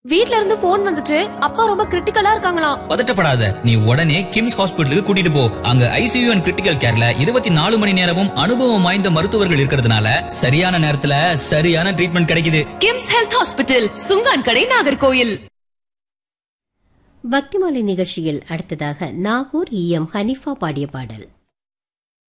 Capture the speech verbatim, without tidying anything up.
வீட்ல இருந்து போன் வந்துச்சு. அப்பா ரொம்ப கிரிட்டிக்கலா இருக்காங்களாம். பதட்டப்படாத, நீ உடனே கிம்ஸ் ஹாஸ்பிடலுக்கு கூட்டிட்டு போ. அங்க ஐசியூ அண்ட் கிரிட்டிக்கல் கேர்ல இருபத்தி நாலு மணி நேரமும் அனுபவம் வாய்ந்த மருத்துவர்கள் இருக்கிறதுனால சரியான நேரத்துல சரியான ட்ரீட்மெண்ட் கிடைக்குது. கிம்ஸ் ஹெல்த் ஹாஸ்பிட்டல், சுங்கான் கடை, நாகர்கோயில். பக்திமாலை நிகழ்ச்சியில் அடுத்ததாக நாகூர் இ எம் ஹனிஃபா பாடிய பாடல்.